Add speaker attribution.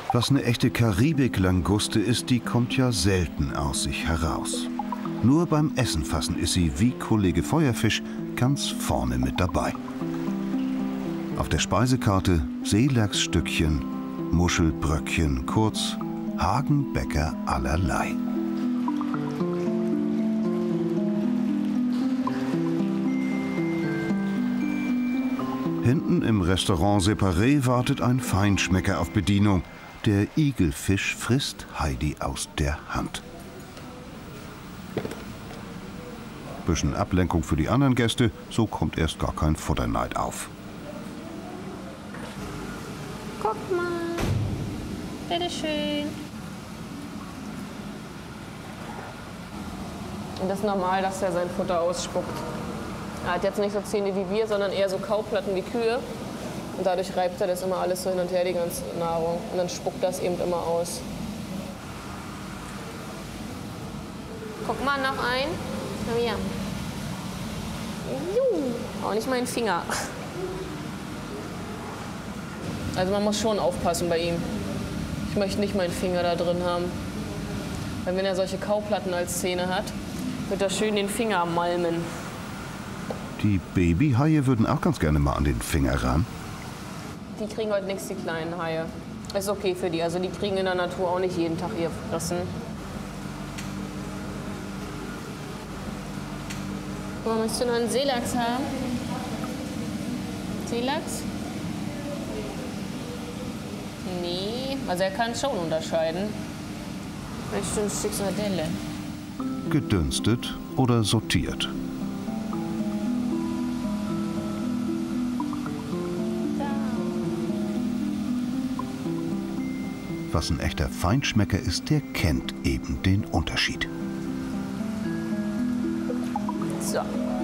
Speaker 1: Was eine echte Karibik-Languste ist, die kommt ja selten aus sich heraus. Nur beim Essen fassen ist sie, wie Kollege Feuerfisch, ganz vorne mit dabei. Auf der Speisekarte Seelachsstückchen, Muschelbröckchen, kurz Hagenbäcker allerlei. Hinten im Restaurant Separé wartet ein Feinschmecker auf Bedienung. Der Igelfisch frisst Heidi aus der Hand. Bisschen Ablenkung für die anderen Gäste, so kommt erst gar kein Futterneid auf.
Speaker 2: Guck mal. Bitteschön. Und das ist normal, dass er sein Futter ausspuckt. Er hat jetzt nicht so Zähne wie wir, sondern eher so Kauplatten wie Kühe. Und dadurch reibt er das immer alles so hin und her, die ganze Nahrung. Und dann spuckt das eben immer aus. Guck mal, noch ein. Na ja. Auch nicht mein Finger. Also man muss schon aufpassen bei ihm. Ich möchte nicht meinen Finger da drin haben. Weil wenn er solche Kauplatten als Zähne hat, wird er schön den Finger malmen.
Speaker 1: Die Babyhaie würden auch ganz gerne mal an den Finger ran.
Speaker 2: Die kriegen heute nichts, die kleinen Haie. Ist okay für die. Also die kriegen in der Natur auch nicht jeden Tag ihr Fressen. Oh, möchtest du noch einen Seelachs haben? Seelachs? Nee, also er kann schon unterscheiden. Möchtest du ein Stück Sardelle?
Speaker 1: Gedünstet oder sortiert. Was ein echter Feinschmecker ist, der kennt eben den Unterschied.
Speaker 2: So.